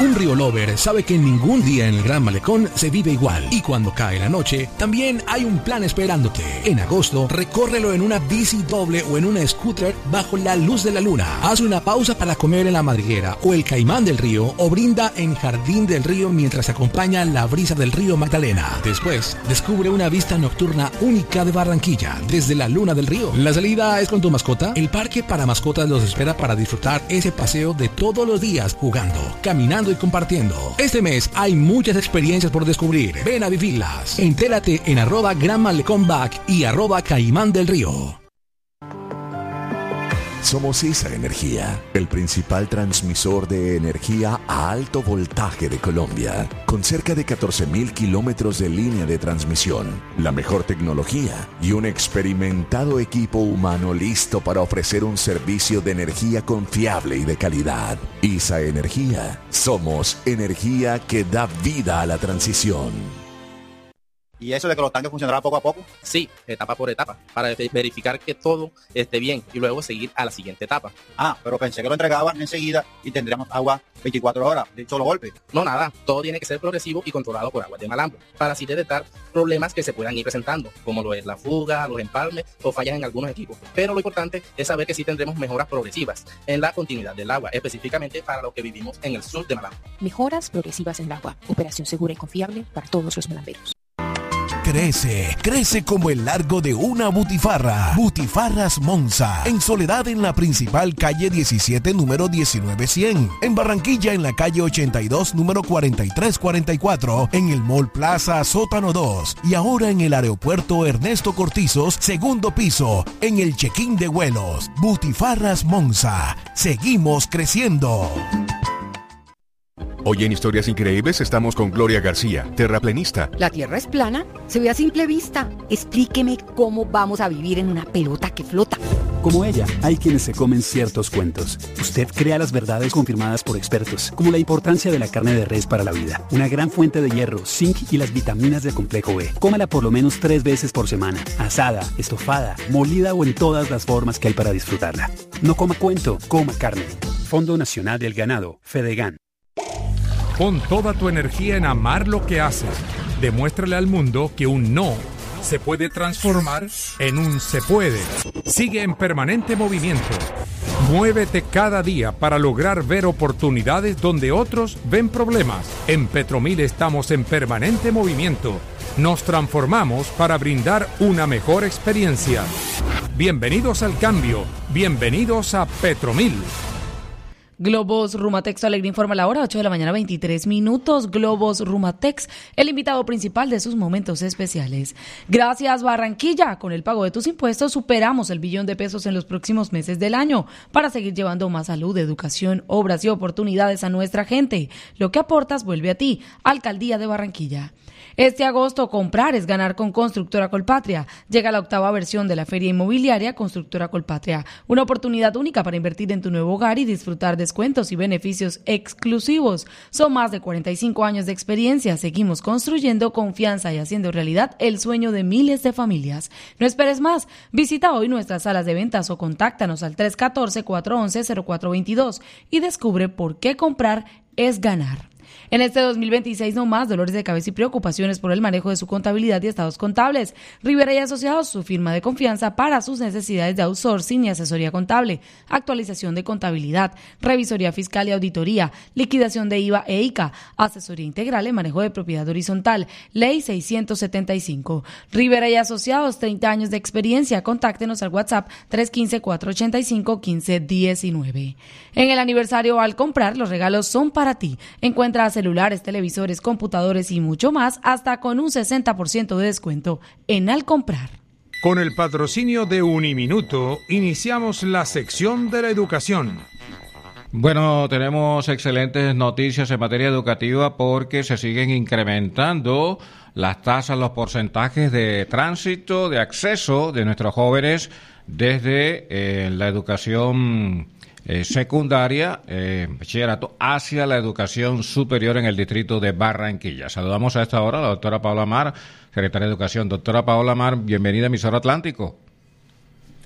Un Río Lover sabe que ningún día en el Gran Malecón se vive igual. Y cuando cae la noche, también hay un plan esperándote. En agosto, recórrelo en una bici doble o en una scooter bajo la luz de la luna. Haz una pausa para comer en la madriguera o el Caimán del Río o brinda en Jardín del Río mientras acompaña la brisa del río Magdalena. Después, descubre una vista nocturna única de Barranquilla desde la Luna del Río. La salida es con tu mascota. El parque para mascotas los espera para disfrutar ese paseo de todos los días jugando, caminando y compartiendo. Este mes hay muchas experiencias por descubrir. Ven a vivirlas. Entérate en @GranMalecónBack y @Caimán del Río. Somos esa energía, el principal transmisor de energía a alto voltaje de Colombia, con cerca de 14.000 kilómetros de línea de transmisión, la mejor tecnología y un experimentado equipo humano listo para ofrecer un servicio de energía confiable y de calidad. ISA Energía, somos energía que da vida a la transición. ¿Y eso de que los tanques funcionarán poco a poco? Sí, etapa por etapa, para verificar que todo esté bien y luego seguir a la siguiente etapa. Ah, pero pensé que lo entregaban enseguida y tendríamos agua 24 horas, de un solo golpe. No, nada, todo tiene que ser progresivo y controlado por Aguas de Malambo, para así detectar problemas que se puedan ir presentando, como lo es la fuga, los empalmes o fallas en algunos equipos. Pero lo importante es saber que sí tendremos mejoras progresivas en la continuidad del agua, específicamente para los que vivimos en el sur de Malambo. Mejoras progresivas en el agua, operación segura y confiable para todos los malamberos. Crece como el largo de una butifarra. Butifarras Monza, en Soledad en la principal calle 17, número 19100. En Barranquilla en la calle 82, número 4344. En el Mall Plaza Sótano 2. Y ahora en el aeropuerto Ernesto Cortizos, segundo piso, en el check-in de vuelos. Butifarras Monza. Seguimos creciendo. Hoy en Historias Increíbles estamos con Gloria García, terraplenista. ¿La Tierra es plana? Se ve a simple vista. Explíqueme cómo vamos a vivir en una pelota que flota. Como ella, hay quienes se comen ciertos cuentos. Usted crea las verdades confirmadas por expertos, como la importancia de la carne de res para la vida, una gran fuente de hierro, zinc y las vitaminas del complejo B. Cómala por lo menos 3 veces por semana, asada, estofada, molida o en todas las formas que hay para disfrutarla. No coma cuento, coma carne. Fondo Nacional del Ganado, Fedegan. Pon toda tu energía en amar lo que haces. Demuéstrale al mundo que un no se puede transformar en un se puede. Sigue en permanente movimiento. Muévete cada día para lograr ver oportunidades donde otros ven problemas. En Petromil estamos en permanente movimiento. Nos transformamos para brindar una mejor experiencia. Bienvenidos al cambio. Bienvenidos a Petromil. Globos Rumatex Alegre informa la hora, 8 de la mañana, 23 minutos. Globos Rumatex, el invitado principal de sus momentos especiales. Gracias, Barranquilla. Con el pago de tus impuestos superamos el $1.000.000 en los próximos meses del año para seguir llevando más salud, educación, obras y oportunidades a nuestra gente. Lo que aportas vuelve a ti. Alcaldía de Barranquilla. Este agosto, comprar es ganar con Constructora Colpatria. Llega la 8ª versión de la Feria Inmobiliaria Constructora Colpatria. Una oportunidad única para invertir en tu nuevo hogar y disfrutar descuentos y beneficios exclusivos. Son más de 45 años de experiencia. Seguimos construyendo confianza y haciendo realidad el sueño de miles de familias. No esperes más. Visita hoy nuestras salas de ventas o contáctanos al 314-411-0422 y descubre por qué comprar es ganar. En este 2026 no más dolores de cabeza y preocupaciones por el manejo de su contabilidad y estados contables. Rivera y Asociados, su firma de confianza para sus necesidades de outsourcing y asesoría contable, actualización de contabilidad, revisoría fiscal y auditoría, liquidación de IVA e ICA, asesoría integral en manejo de propiedad horizontal, Ley 675. Rivera y Asociados, 30 años de experiencia. Contáctenos al WhatsApp 315-485-1519. En el aniversario Al Comprar, los regalos son para ti. Encuentra celulares, televisores, computadores y mucho más hasta con un 60% de descuento en Al Comprar. Con el patrocinio de Uniminuto, iniciamos la sección de la educación. Bueno, tenemos excelentes noticias en materia educativa porque se siguen incrementando las tasas, los porcentajes de tránsito, de acceso de nuestros jóvenes desde la educación secundaria, bachillerato, hacia la educación superior en el distrito de Barranquilla. Saludamos a esta hora a la doctora Paola Mar, secretaria de Educación. Doctora Paola Mar, bienvenida a Emisora Atlántico.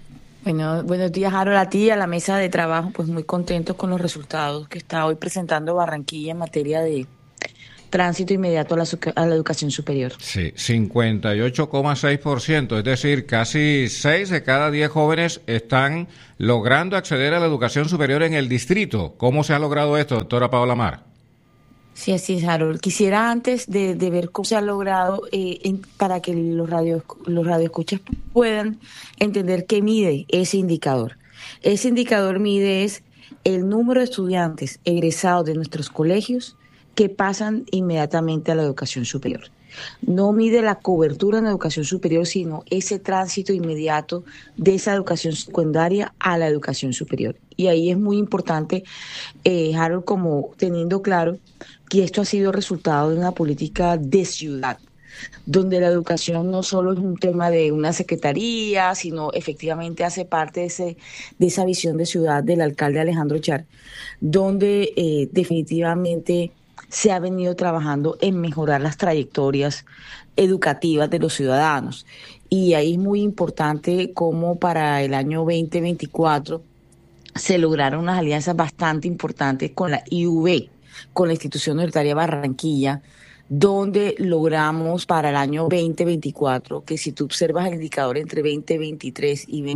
Bueno, buenos días, Harold, a ti y a la mesa de trabajo. Pues muy contentos con los resultados que está hoy presentando Barranquilla en materia de tránsito inmediato a la educación superior. Sí, 58,6%, es decir, casi 6 de cada 10 jóvenes están logrando acceder a la educación superior en el distrito. ¿Cómo se ha logrado esto, doctora Paola Mar? Sí, así es, Harold. Quisiera antes de ver cómo se ha logrado, para que los radioescuchas puedan entender qué mide ese indicador. Ese indicador mide es el número de estudiantes egresados de nuestros colegios que pasan inmediatamente a la educación superior. No mide la cobertura en la educación superior, sino ese tránsito inmediato de esa educación secundaria a la educación superior. Y ahí es muy importante, Harold, como teniendo claro que esto ha sido resultado de una política de ciudad, donde la educación no solo es un tema de una secretaría, sino efectivamente hace parte de esa visión de ciudad del alcalde Alejandro Char, donde definitivamente se ha venido trabajando en mejorar las trayectorias educativas de los ciudadanos. Y ahí es muy importante cómo para el año 2024 se lograron unas alianzas bastante importantes con la IUB, con la Institución Universitaria Barranquilla, donde logramos para el año 2024 que si tú observas el indicador entre 2023 y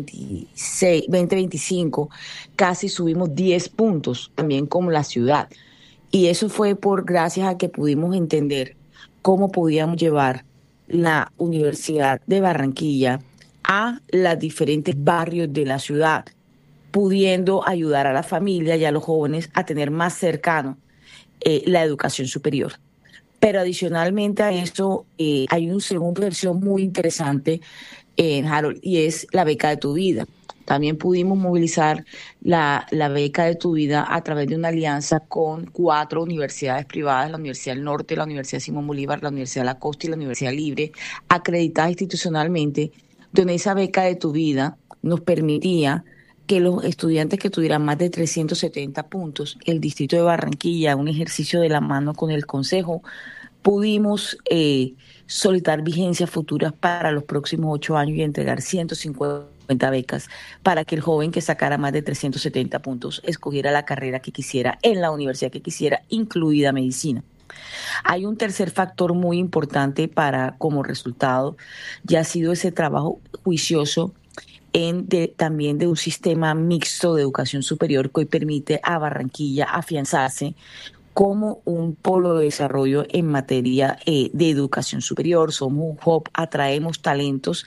2025, casi subimos 10 puntos, también como la ciudad. Y eso fue gracias a que pudimos entender cómo podíamos llevar la Universidad de Barranquilla a los diferentes barrios de la ciudad, pudiendo ayudar a la familia y a los jóvenes a tener más cercano la educación superior. Pero adicionalmente a eso, hay una segunda versión muy interesante, Harold, y es la beca de tu vida. También pudimos movilizar la beca de tu vida a través de una alianza con 4 universidades privadas, la Universidad del Norte, la Universidad Simón Bolívar, la Universidad de la Costa y la Universidad Libre, acreditadas institucionalmente, donde esa beca de tu vida nos permitía que los estudiantes que tuvieran más de 370 puntos, el distrito de Barranquilla, un ejercicio de la mano con el Consejo, pudimos solicitar vigencias futuras para los próximos 8 años y entregar 150 becas para que el joven que sacara más de 370 puntos escogiera la carrera que quisiera en la universidad que quisiera, incluida medicina. Hay un tercer factor muy importante como resultado, ya ha sido ese trabajo juicioso también de un sistema mixto de educación superior que hoy permite a Barranquilla afianzarse como un polo de desarrollo en materia de educación superior. Somos un hub, atraemos talentos,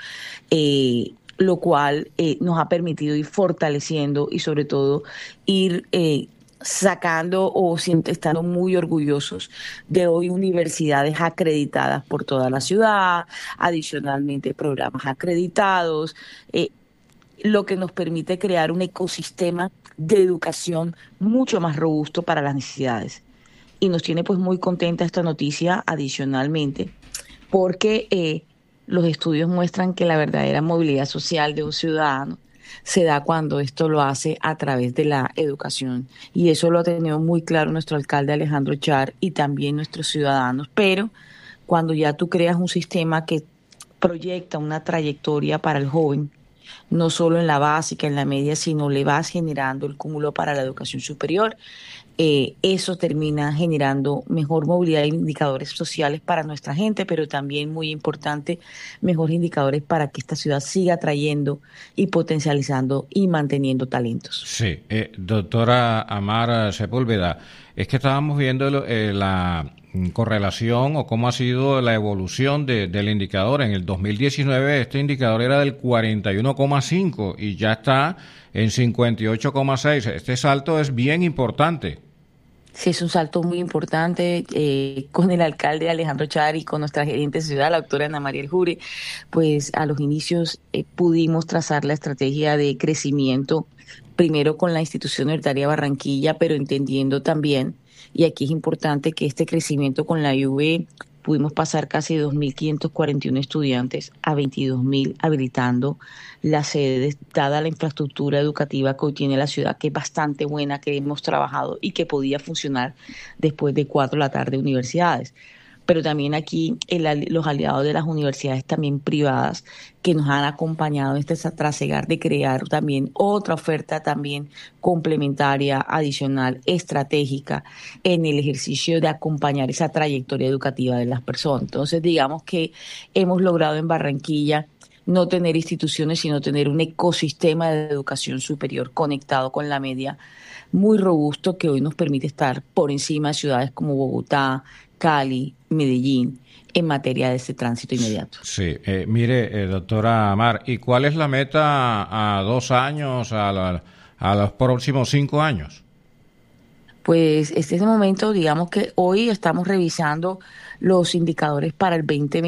lo cual nos ha permitido ir fortaleciendo y sobre todo ir sacando o estando muy orgullosos de hoy universidades acreditadas por toda la ciudad, adicionalmente programas acreditados, lo que nos permite crear un ecosistema de educación mucho más robusto para las necesidades. Y nos tiene pues muy contenta esta noticia adicionalmente, porque los estudios muestran que la verdadera movilidad social de un ciudadano se da cuando esto lo hace a través de la educación. Y eso lo ha tenido muy claro nuestro alcalde Alejandro Char y también nuestros ciudadanos. Pero cuando ya tú creas un sistema que proyecta una trayectoria para el joven, no solo en la básica, en la media, sino le vas generando el cúmulo para la educación superior, eso termina generando mejor movilidad e indicadores sociales para nuestra gente, pero también muy importante, mejores indicadores para que esta ciudad siga atrayendo y potencializando y manteniendo talentos. Sí, doctora Amar Sepúlveda, es que estábamos viendo la correlación o cómo ha sido la evolución del indicador. En el 2019 este indicador era del 41,5 y ya está en 58,6. Este salto es bien importante. Sí, es un salto muy importante. Con el alcalde Alejandro Char y con nuestra gerente de ciudad, la doctora Ana María El Jure, pues a los inicios pudimos trazar la estrategia de crecimiento, primero con la Institución Universitaria Barranquilla, pero entendiendo también, y aquí es importante que este crecimiento con la IUB, pudimos pasar casi 2.541 estudiantes a 22.000, habilitando las sedes, dada la infraestructura educativa que hoy tiene la ciudad, que es bastante buena, que hemos trabajado y que podía funcionar después de 4 de la tarde universidades. pero también aquí los aliados de las universidades también privadas que nos han acompañado en este trasegar de crear también otra oferta también complementaria, adicional, estratégica en el ejercicio de acompañar esa trayectoria educativa de las personas. Entonces, digamos que hemos logrado en Barranquilla no tener instituciones, sino tener un ecosistema de educación superior conectado con la media muy robusto que hoy nos permite estar por encima de ciudades como Bogotá, Cali, Medellín, en materia de este tránsito inmediato. Sí, mire, doctora Mar, ¿y cuál es la meta a 2 años, a los próximos 5 años? Pues este es el momento, digamos que hoy estamos revisando los indicadores para el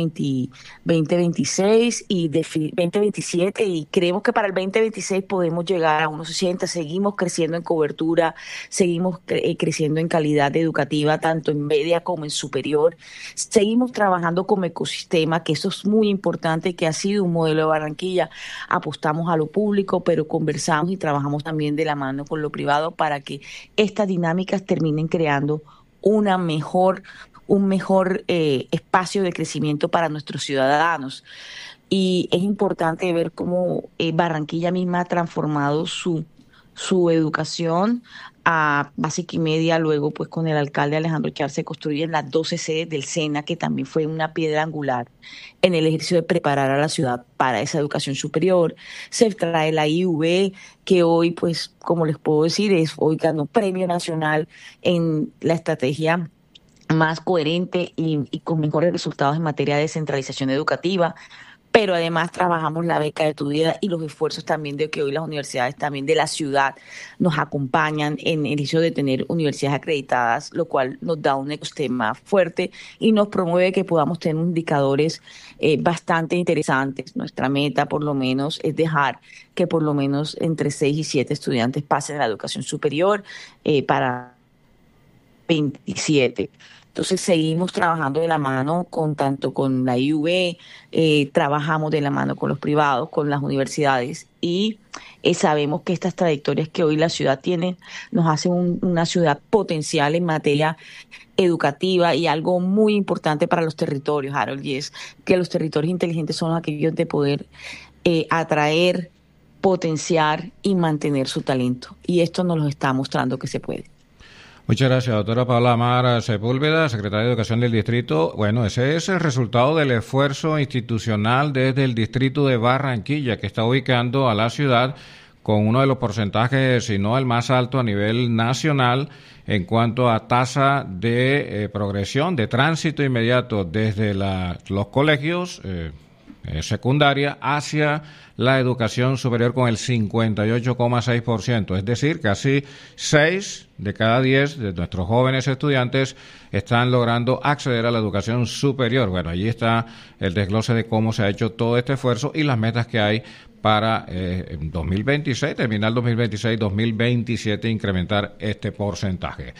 2026 y 2027 y creemos que para el 2026 podemos llegar a unos 60. Seguimos creciendo en cobertura, seguimos creciendo en calidad educativa, tanto en media como en superior. Seguimos trabajando como ecosistema, que eso es muy importante, que ha sido un modelo de Barranquilla. Apostamos a lo público, pero conversamos y trabajamos también de la mano con lo privado para que estas dinámicas terminen creando un mejor espacio de crecimiento para nuestros ciudadanos. Y es importante ver cómo Barranquilla misma ha transformado su educación a básica y media. Luego, pues con el alcalde Alejandro Char se construyen las 12 sedes del SENA, que también fue una piedra angular en el ejercicio de preparar a la ciudad para esa educación superior. Se trae la IUV, que hoy, pues, como les puedo decir, hoy ganó premio nacional en la estrategia más coherente y con mejores resultados en materia de descentralización educativa. Pero además trabajamos la beca de tu vida y los esfuerzos también de que hoy las universidades también de la ciudad nos acompañan en el hecho de tener universidades acreditadas, lo cual nos da un ecosistema fuerte y nos promueve que podamos tener indicadores bastante interesantes. Nuestra meta, por lo menos, es dejar que por lo menos entre 6 y 7 estudiantes pasen a la educación superior para 27. Entonces seguimos trabajando de la mano tanto con la IUV, trabajamos de la mano con los privados, con las universidades y sabemos que estas trayectorias que hoy la ciudad tiene nos hacen una ciudad potencial en materia educativa y algo muy importante para los territorios, Harold, y es que los territorios inteligentes son aquellos de poder atraer, potenciar y mantener su talento. Y esto nos lo está mostrando que se puede. Muchas gracias, doctora Paola Mar Sepúlveda, secretaria de Educación del Distrito. Bueno, ese es el resultado del esfuerzo institucional desde el Distrito de Barranquilla, que está ubicando a la ciudad con uno de los porcentajes, si no el más alto a nivel nacional, en cuanto a tasa de progresión, de tránsito inmediato desde los colegios secundaria hacia la educación superior con el 58,6%, es decir, casi 6 de cada 10 de nuestros jóvenes estudiantes están logrando acceder a la educación superior. Bueno, allí está el desglose de cómo se ha hecho todo este esfuerzo y las metas que hay para 2026, terminar 2026, 2027, incrementar este porcentaje.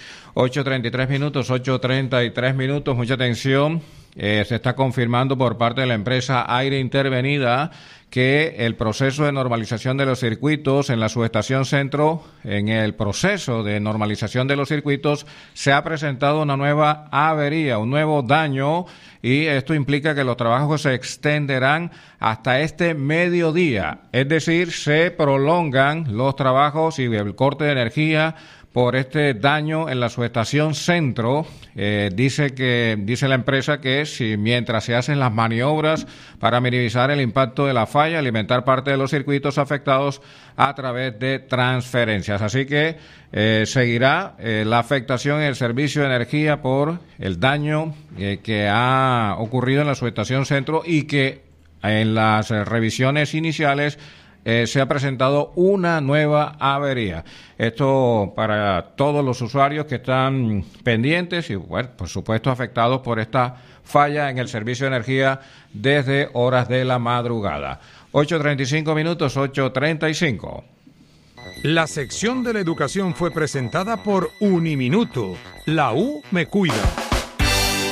8:33 minutos, mucha atención. Se está confirmando por parte de la empresa Aire Intervenida que el proceso de normalización de los circuitos en la subestación Centro, en el proceso de normalización de los circuitos, se ha presentado una nueva avería, un nuevo daño, y esto implica que los trabajos se extenderán hasta este mediodía, es decir, se prolongan los trabajos y el corte de energía por este daño en la subestación Centro. Dice la empresa que mientras se hacen las maniobras para minimizar el impacto de la falla, alimentar parte de los circuitos afectados a través de transferencias. Así que seguirá la afectación en el servicio de energía por el daño que ha ocurrido en la subestación Centro y que en las revisiones iniciales se ha presentado una nueva avería. Esto para todos los usuarios que están pendientes y, bueno, por supuesto, afectados por esta falla en el servicio de energía desde horas de la madrugada. 8:35 minutos, 8:35. La sección de la educación fue presentada por Uniminuto. La U me cuida.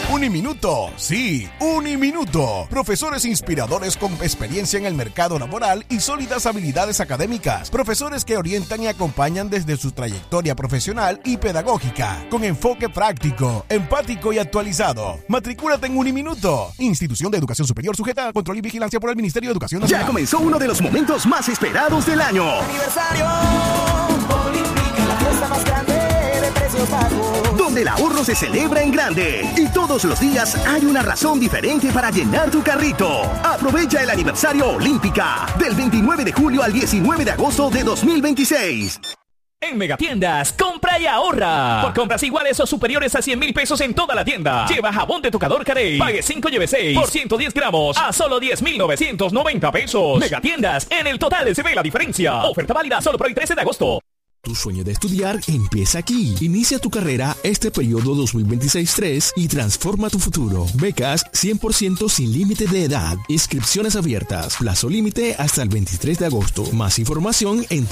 Uniminuto, sí, Uniminuto. Profesores inspiradores con experiencia en el mercado laboral y sólidas habilidades académicas. Profesores que orientan y acompañan desde su trayectoria profesional y pedagógica, con enfoque práctico, empático y actualizado. Matricúlate en Uniminuto. Institución de Educación Superior sujeta a control y vigilancia por el Ministerio de Educación Nacional. Ya comenzó uno de los momentos más esperados del año. Aniversario Olímpica, la fiesta más grande de precios bajos. Donde el ahorro se celebra en grande. Y todos los días hay una razón diferente para llenar tu carrito. Aprovecha el aniversario Olímpica del 29 de julio al 19 de agosto de 2026. En Megatiendas, compra y ahorra. Por compras iguales o superiores a 100,000 pesos en toda la tienda. Lleva jabón de tocador Carey. Pague 5 lleve 6 por 110 gramos a solo 10,990 pesos. Megatiendas, en el total se ve la diferencia. Oferta válida solo por el 13 de agosto. Tu sueño de estudiar empieza aquí. Inicia tu carrera este periodo 2026-3 y transforma tu futuro. Becas 100% sin límite de edad. Inscripciones abiertas. Plazo límite hasta el 23 de agosto. Más información en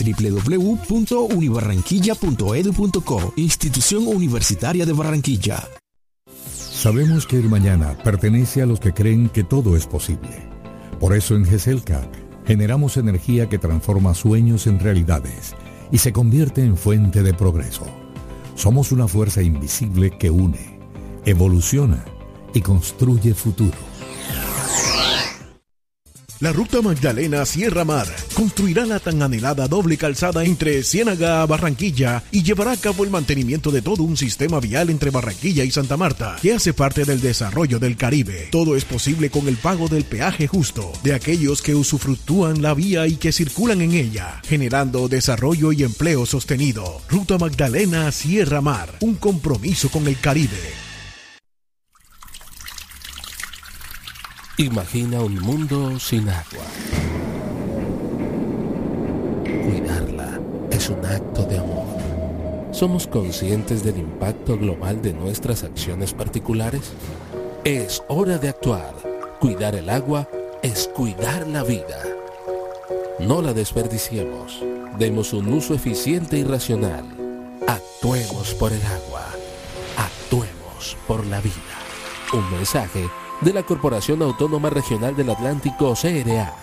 www.unibarranquilla.edu.co. Institución Universitaria de Barranquilla. Sabemos que el mañana pertenece a los que creen que todo es posible. Por eso en GESELCA generamos energía que transforma sueños en realidades y se convierte en fuente de progreso. Somos una fuerza invisible que une, evoluciona y construye futuro. La Ruta Magdalena Sierra Mar construirá la tan anhelada doble calzada entre Ciénaga a Barranquilla y llevará a cabo el mantenimiento de todo un sistema vial entre Barranquilla y Santa Marta, que hace parte del desarrollo del Caribe. Todo es posible con el pago del peaje justo de aquellos que usufructúan la vía y que circulan en ella, generando desarrollo y empleo sostenido. Ruta Magdalena Sierra Mar, un compromiso con el Caribe. Imagina un mundo sin agua. Cuidarla es un acto de amor. ¿Somos conscientes del impacto global de nuestras acciones particulares? Es hora de actuar. Cuidar el agua es cuidar la vida. No la desperdiciemos. Demos un uso eficiente y racional. Actuemos por el agua. Actuemos por la vida. Un mensaje de la Corporación Autónoma Regional del Atlántico, CRA.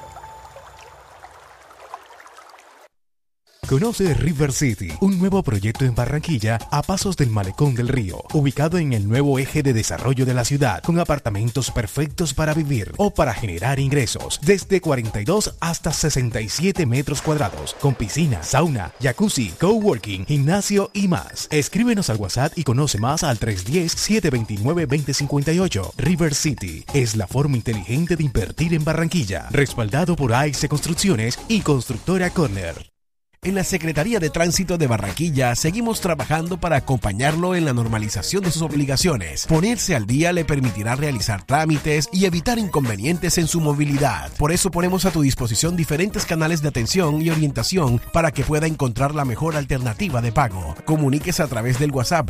Conoce River City, un nuevo proyecto en Barranquilla a pasos del Malecón del Río, ubicado en el nuevo eje de desarrollo de la ciudad, con apartamentos perfectos para vivir o para generar ingresos, desde 42 hasta 67 metros cuadrados, con piscina, sauna, jacuzzi, coworking, gimnasio y más. Escríbenos al WhatsApp y conoce más al 310-729-2058. River City es la forma inteligente de invertir en Barranquilla, respaldado por AIC Construcciones y Constructora Corner. En la Secretaría de Tránsito de Barranquilla seguimos trabajando para acompañarlo en la normalización de sus obligaciones. Ponerse al día le permitirá realizar trámites y evitar inconvenientes en su movilidad. Por eso ponemos a tu disposición diferentes canales de atención y orientación para que pueda encontrar la mejor alternativa de pago. Comuníquese a través del WhatsApp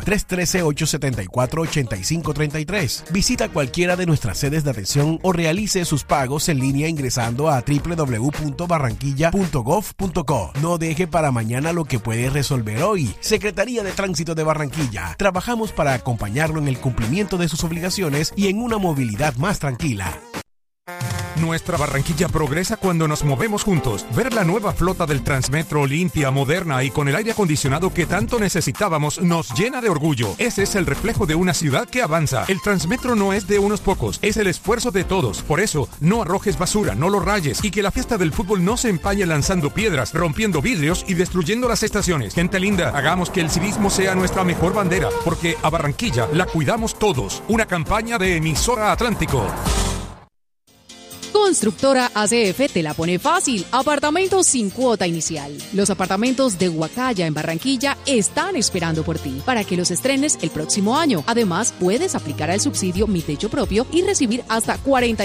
313-874-8533. Visita cualquiera de nuestras sedes de atención o realice sus pagos en línea ingresando a www.barranquilla.gov.co. No deje para mañana lo que puede resolver hoy. Secretaría de Tránsito de Barranquilla. Trabajamos para acompañarlo en el cumplimiento de sus obligaciones y en una movilidad más tranquila. Nuestra Barranquilla progresa cuando nos movemos juntos. Ver la nueva flota del Transmetro limpia, moderna y con el aire acondicionado que tanto necesitábamos nos llena de orgullo. Ese es el reflejo de una ciudad que avanza. El Transmetro no es de unos pocos, es el esfuerzo de todos. Por eso, no arrojes basura, no lo rayes y que la fiesta del fútbol no se empañe lanzando piedras, rompiendo vidrios y destruyendo las estaciones. Gente linda, hagamos que el civismo sea nuestra mejor bandera, porque a Barranquilla la cuidamos todos. Una campaña de Emisora Atlántico. Constructora ACF te la pone fácil. Apartamentos sin cuota inicial. Los apartamentos de Huacaya en Barranquilla están esperando por ti para que los estrenes el próximo año. Además, puedes aplicar al subsidio Mi Techo Propio y recibir hasta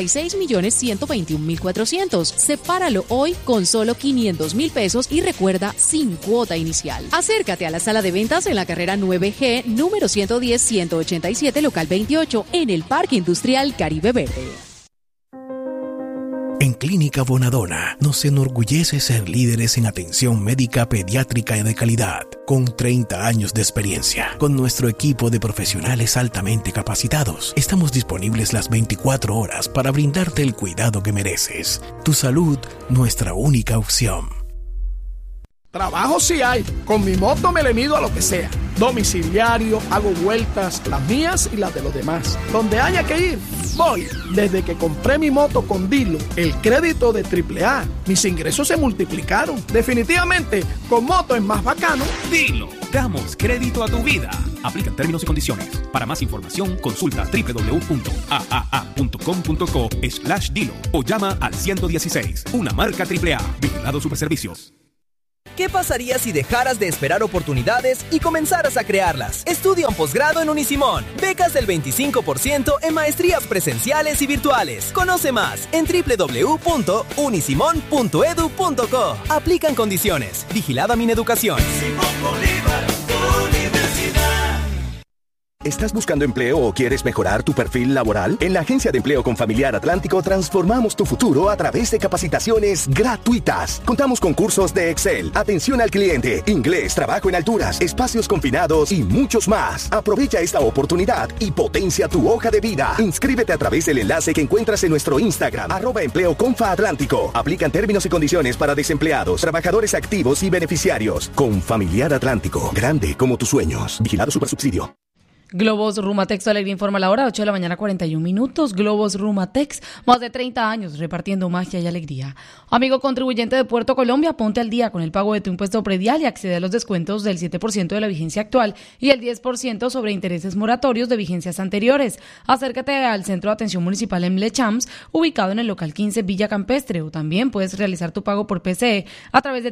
46.121.400. Sepáralo hoy con solo 500.000 pesos y recuerda, sin cuota inicial. Acércate a la sala de ventas en la carrera 9G, número 110-187, local 28, en el Parque Industrial Caribe Verde. En Clínica Bonadona nos enorgullece ser líderes en atención médica pediátrica y de calidad, con 30 años de experiencia. Con nuestro equipo de profesionales altamente capacitados, estamos disponibles las 24 horas para brindarte el cuidado que mereces. Tu salud, nuestra única opción. Trabajo sí hay. Con mi moto me le mido a lo que sea. Domiciliario, hago vueltas, las mías y las de los demás. Donde haya que ir, voy. Desde que compré mi moto con Dilo, el crédito de AAA, mis ingresos se multiplicaron. Definitivamente, con moto es más bacano. Dilo, damos crédito a tu vida. Aplican términos y condiciones. Para más información, consulta www.aaa.com.co/Dilo o llama al 116. Una marca AAA. Vigilado Superservicios. ¿Qué pasaría si dejaras de esperar oportunidades y comenzaras a crearlas? Estudia un posgrado en Unisimón. Becas del 25% en maestrías presenciales y virtuales. Conoce más en www.unisimon.edu.co. Aplican condiciones. Vigilada Mineducación. ¿Estás buscando empleo o quieres mejorar tu perfil laboral? En la Agencia de Empleo Confamiliar Atlántico transformamos tu futuro a través de capacitaciones gratuitas. Contamos con cursos de Excel, atención al cliente, inglés, trabajo en alturas, espacios confinados y muchos más. Aprovecha esta oportunidad y potencia tu hoja de vida. Inscríbete a través del enlace que encuentras en nuestro Instagram, @EmpleoConfaAtlántico. Aplican términos y condiciones para desempleados, trabajadores activos y beneficiarios. Confamiliar Atlántico, grande como tus sueños. Vigilado Supersubsidio. Globos Rumatex Alegría informa la hora, 8 de la mañana, 41 minutos. Globos Rumatex, más de 30 años repartiendo magia y alegría. Amigo contribuyente de Puerto Colombia, ponte al día con el pago de tu impuesto predial y accede a los descuentos del 7% de la vigencia actual y el 10% sobre intereses moratorios de vigencias anteriores. Acércate al Centro de Atención Municipal en Lechams, ubicado en el local 15 Villa Campestre, o también puedes realizar tu pago por PCE a través de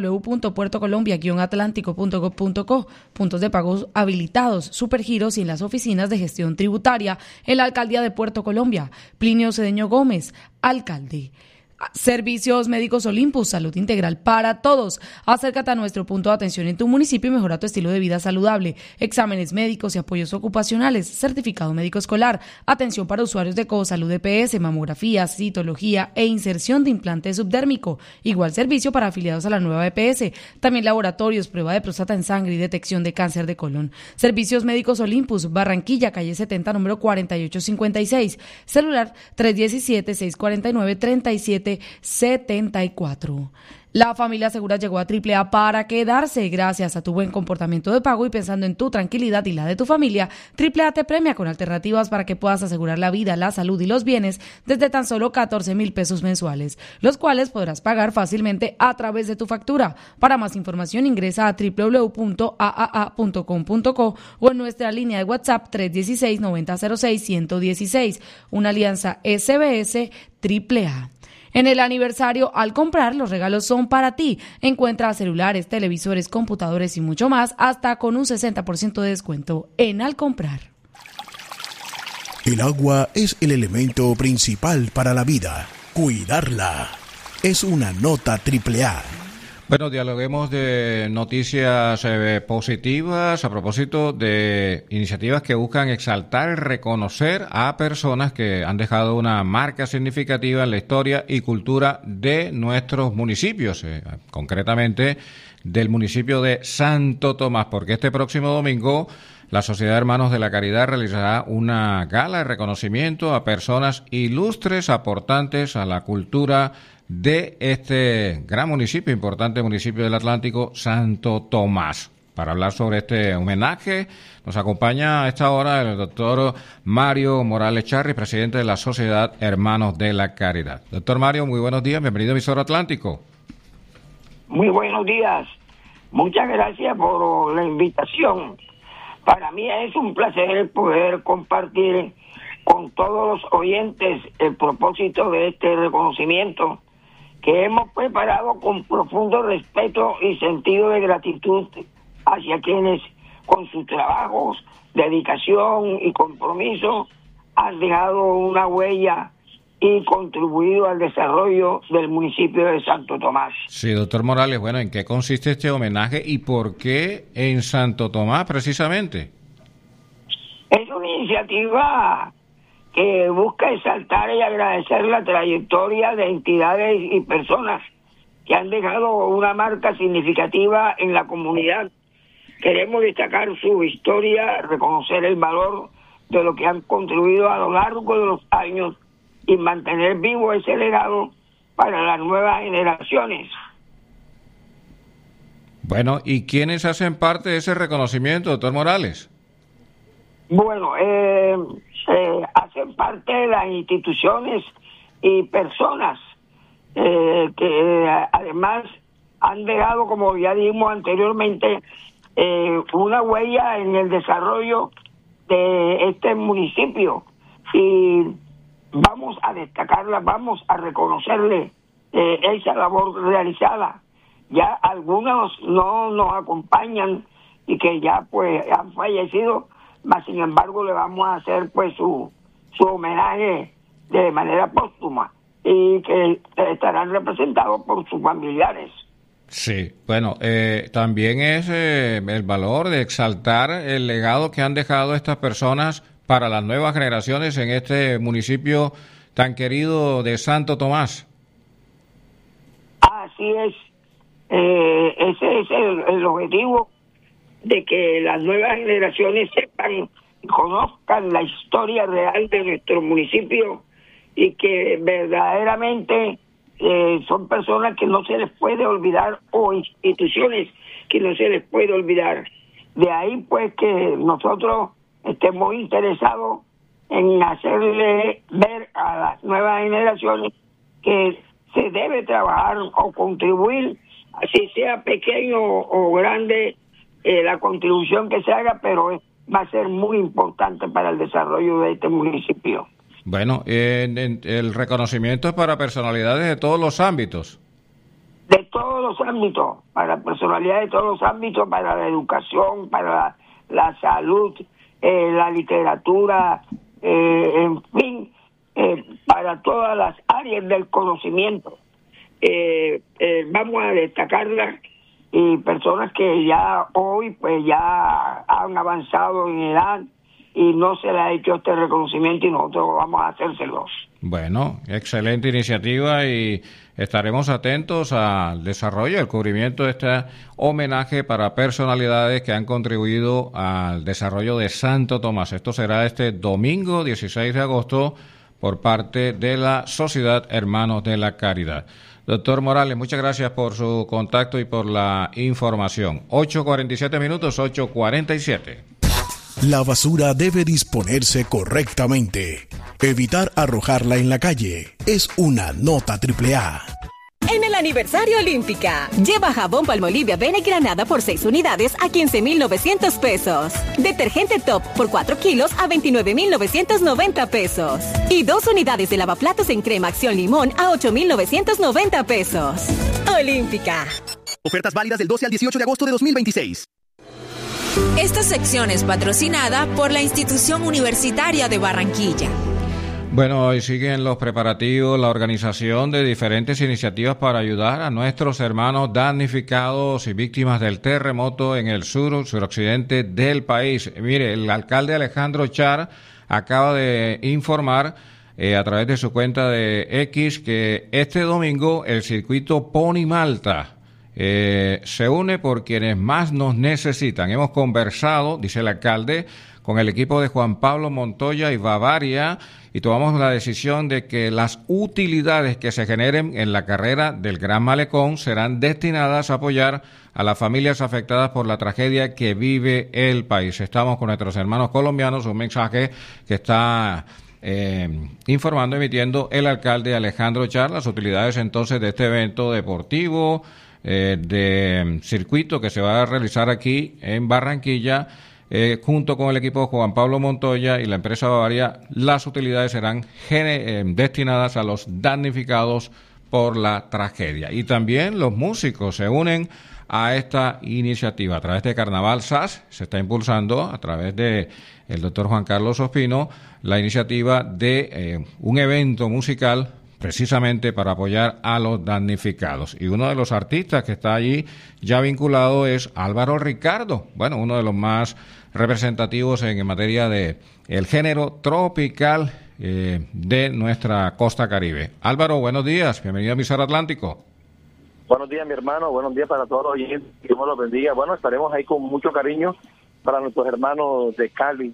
www.puertocolombia-atlántico.gov.co. Puntos de pagos habilitados, supergiros y en las oficinas de gestión tributaria en la Alcaldía de Puerto Colombia. Plinio Cedeño Gómez, alcalde. Servicios Médicos Olympus, salud integral para todos. Acércate a nuestro punto de atención en tu municipio y mejora tu estilo de vida saludable. Exámenes médicos y apoyos ocupacionales, certificado médico escolar, atención para usuarios de Cosalud EPS, mamografía, citología e inserción de implante subdérmico. Igual servicio para afiliados a la nueva EPS. También laboratorios, prueba de próstata en sangre y detección de cáncer de colon. Servicios Médicos Olympus, Barranquilla, calle 70, número 4856. Celular 317-649-3774. La familia Segura llegó a AAA para quedarse. Gracias a tu buen comportamiento de pago y pensando en tu tranquilidad y la de tu familia, AAA te premia con alternativas para que puedas asegurar la vida, la salud y los bienes desde tan solo 14,000 pesos mensuales, los cuales podrás pagar fácilmente a través de tu factura. Para más información ingresa a www.aaa.com.co o en nuestra línea de WhatsApp 316-9006-116. Una alianza SBS AAA. En el aniversario, al comprar, los regalos son para ti. Encuentra celulares, televisores, computadores y mucho más, hasta con un 60% de descuento en Al Comprar. El agua es el elemento principal para la vida. Cuidarla es una nota AAA. Bueno, dialoguemos de noticias positivas a propósito de iniciativas que buscan exaltar y reconocer a personas que han dejado una marca significativa en la historia y cultura de nuestros municipios, concretamente del municipio de Santo Tomás, porque este próximo domingo la Sociedad de Hermanos de la Caridad realizará una gala de reconocimiento a personas ilustres aportantes a la cultura de este gran municipio, importante municipio del Atlántico, Santo Tomás. Para hablar sobre este homenaje, nos acompaña a esta hora el doctor Mario Morales Charri, presidente de la Sociedad Hermanos de la Caridad. Doctor Mario, muy buenos días, bienvenido a Emisora Atlántico. Muy buenos días, muchas gracias por la invitación. Para mí es un placer poder compartir con todos los oyentes el propósito de este reconocimiento que hemos preparado con profundo respeto y sentido de gratitud hacia quienes con sus trabajos, dedicación y compromiso han dejado una huella y contribuido al desarrollo del municipio de Santo Tomás. Sí, doctor Morales, bueno, ¿en qué consiste este homenaje y por qué en Santo Tomás precisamente? Es una iniciativa que busca exaltar y agradecer la trayectoria de entidades y personas que han dejado una marca significativa en la comunidad. Queremos destacar su historia, reconocer el valor de lo que han contribuido a lo largo de los años y mantener vivo ese legado para las nuevas generaciones. Bueno, ¿y quiénes hacen parte de ese reconocimiento, doctor Morales? Bueno, hacen parte de las instituciones y personas que además han dejado, como ya dijimos anteriormente, una huella en el desarrollo de este municipio, y vamos a destacarla, vamos a reconocerle esa labor realizada. Ya algunos no nos acompañan y que ya pues han fallecido, mas sin embargo le vamos a hacer pues su homenaje de manera póstuma, y que estarán representados por sus familiares. Sí, bueno, también es el valor de exaltar el legado que han dejado estas personas para las nuevas generaciones en este municipio tan querido de Santo Tomás. Así es, ese es el objetivo, de que las nuevas generaciones sepan y conozcan la historia real de nuestro municipio, y que verdaderamente son personas que no se les puede olvidar, o instituciones que no se les puede olvidar. De ahí pues que nosotros estemos interesados en hacerle ver a las nuevas generaciones que se debe trabajar o contribuir, así sea pequeño o grande, la contribución que se haga, pero va a ser muy importante para el desarrollo de este municipio. Bueno, el reconocimiento es para personalidades de todos los ámbitos. De todos los ámbitos, para personalidades de todos los ámbitos, para la educación, para la salud, la literatura, en fin, para todas las áreas del conocimiento. Vamos a destacarlas, y personas que ya hoy pues ya han avanzado en edad y no se le ha hecho este reconocimiento, y nosotros vamos a hacérselos. Bueno, excelente iniciativa, y estaremos atentos al desarrollo, al cubrimiento de este homenaje para personalidades que han contribuido al desarrollo de Santo Tomás. Esto será este domingo 16 de agosto por parte de la Sociedad Hermanos de la Caridad. Doctor Morales, muchas gracias por su contacto y por la información. 8:47 minutos, 8:47. La basura debe disponerse correctamente. Evitar arrojarla en la calle es una nota AAA. En el aniversario Olímpica, lleva jabón Palmolive Avena y Granada por 6 unidades a 15,900 pesos. Detergente Top por 4 kilos a 29,990 pesos. Y 2 unidades de lavaplatos en crema Acción Limón a 8,990 pesos. Olímpica. Ofertas válidas del 12 al 18 de agosto de 2026. Esta sección es patrocinada por la Institución Universitaria de Barranquilla. Bueno, hoy siguen los preparativos, la organización de diferentes iniciativas para ayudar a nuestros hermanos damnificados y víctimas del terremoto en el suroccidente del país. Mire, el alcalde Alejandro Char acaba de informar a través de su cuenta de X que este domingo el circuito Pony Malta se une por quienes más nos necesitan. Hemos conversado, dice el alcalde, con el equipo de Juan Pablo Montoya y Bavaria, y tomamos la decisión de que las utilidades que se generen en la carrera del Gran Malecón serán destinadas a apoyar a las familias afectadas por la tragedia que vive el país. Estamos con nuestros hermanos colombianos, un mensaje que está informando, emitiendo el alcalde Alejandro Char, las utilidades entonces de este evento deportivo, de circuito que se va a realizar aquí en Barranquilla, junto con el equipo Juan Pablo Montoya y la empresa Bavaria. Las utilidades serán destinadas a los damnificados por la tragedia. Y también los músicos se unen a esta iniciativa. A través de Carnaval SAS se está impulsando, a través de el doctor Juan Carlos Ospino, la iniciativa de un evento musical precisamente para apoyar a los damnificados. Y uno de los artistas que está allí ya vinculado es Álvaro Ricardo, bueno, uno de los más representativos en materia de el género tropical de nuestra costa caribe. Álvaro, buenos días, bienvenido a Emisora Atlántico. Buenos días, mi hermano, buenos días para todos los oyentes, que Dios los bendiga. Bueno, estaremos ahí con mucho cariño para nuestros hermanos de Cali,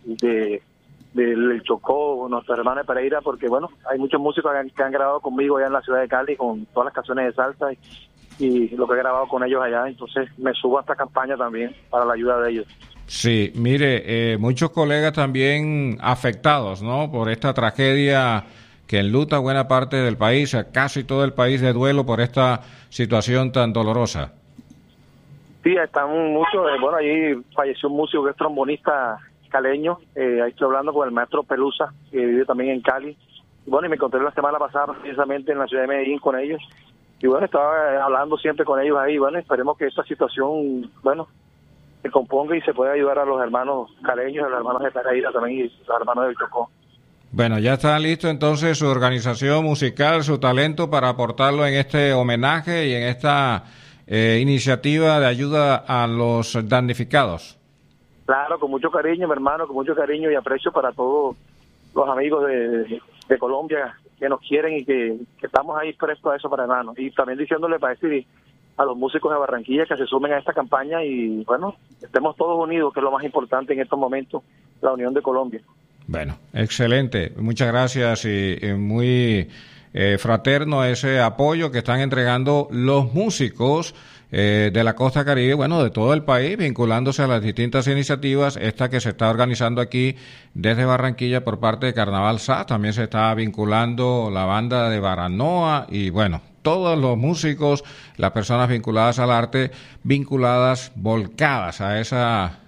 del Chocó, nuestros hermanos de Pereira, porque bueno, hay muchos músicos que han grabado conmigo allá en la ciudad de Cali con todas las canciones de salsa y lo que he grabado con ellos allá, entonces me subo a esta campaña también para la ayuda de ellos. Sí, mire, muchos colegas también afectados, ¿no?, por esta tragedia que enluta buena parte del país, casi todo el país de duelo por esta situación tan dolorosa. Sí, están muchos, bueno, ahí falleció un músico que es trombonista caleño, ahí estoy hablando con el maestro Pelusa, que vive también en Cali, y bueno, y me encontré la semana pasada precisamente en la ciudad de Medellín con ellos, y bueno, estaba hablando siempre con ellos ahí, bueno, esperemos que esta situación, bueno, se componga y se pueda ayudar a los hermanos caleños, a los hermanos de Pereira también y los hermanos del Chocó. Bueno, ya está listo entonces su organización musical, su talento para aportarlo en este homenaje y en esta iniciativa de ayuda a los damnificados. Claro, con mucho cariño, mi hermano, con mucho cariño y aprecio para todos los amigos de Colombia que nos quieren y que estamos ahí prestos a eso, para hermanos. Y también diciéndole para decir a los músicos de Barranquilla que se sumen a esta campaña y, bueno, estemos todos unidos, que es lo más importante en estos momentos, la unión de Colombia. Bueno, excelente. Muchas gracias y muy fraterno ese apoyo que están entregando los músicos de la costa caribe, bueno, de todo el país, vinculándose a las distintas iniciativas. Esta que se está organizando aquí desde Barranquilla por parte de Carnaval SA, también se está vinculando la banda de Baranoa y, bueno, todos los músicos, las personas vinculadas al arte, vinculadas, volcadas a esa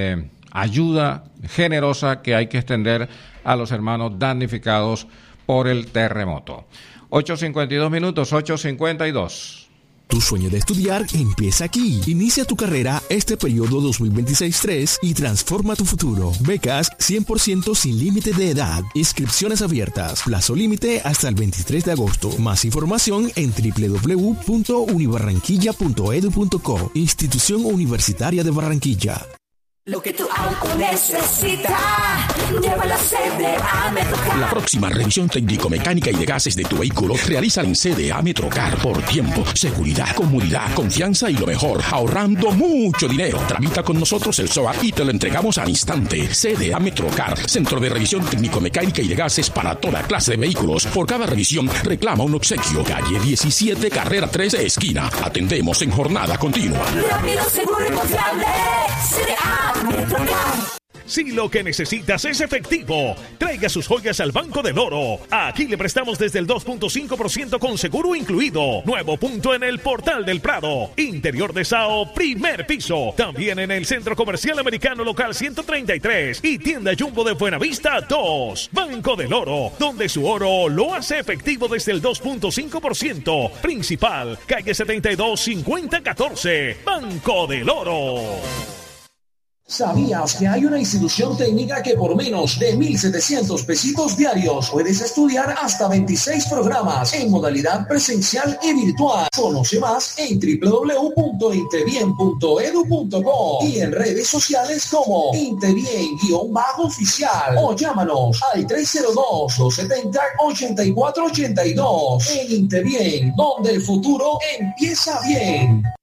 ayuda generosa que hay que extender a los hermanos damnificados por el terremoto. 8:52 minutos, 8:52. Tu sueño de estudiar empieza aquí. Inicia tu carrera este periodo 2026-3 y transforma tu futuro. Becas 100% sin límite de edad. Inscripciones abiertas. Plazo límite hasta el 23 de agosto. Más información en www.unibarranquilla.edu.co. Institución Universitaria de Barranquilla. Lo que tu auto necesita, llévalo a CDA Metrocar. La próxima revisión técnico-mecánica y de gases de tu vehículo realiza en CDA Metrocar por tiempo, seguridad, comodidad, confianza y lo mejor, ahorrando mucho dinero. Tramita con nosotros el SOAT y te lo entregamos al instante. CDA Metrocar, centro de revisión técnico-mecánica y de gases para toda clase de vehículos. Por cada revisión reclama un obsequio. Calle 17, carrera 13, esquina. Atendemos en jornada continua. Rápido, seguro y confiable. CDA Metrocar. Si lo que necesitas es efectivo, traiga sus joyas al Banco del Oro. Aquí le prestamos desde el 2.5% con seguro incluido. Nuevo punto en el Portal del Prado. Interior de Sao, primer piso. También en el Centro Comercial Americano Local 133 y Tienda Jumbo de Buenavista 2. Banco del Oro, donde su oro lo hace efectivo desde el 2.5%. Principal, calle 72, 5014. Banco del Oro. ¿Sabías que hay una institución técnica que por menos de 1.700 pesitos diarios puedes estudiar hasta 26 programas en modalidad presencial y virtual? Conoce más en www.intebien.edu.co y en redes sociales como Intebien_oficial o llámanos al 302-270-8482. En Intebien, donde el futuro empieza bien.